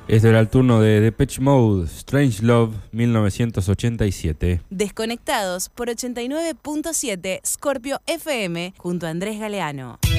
Este era el turno de Depeche Mode, Strange Love, 1987. Desconectados por 89.7 Scorpio FM junto a Andrés Galeano.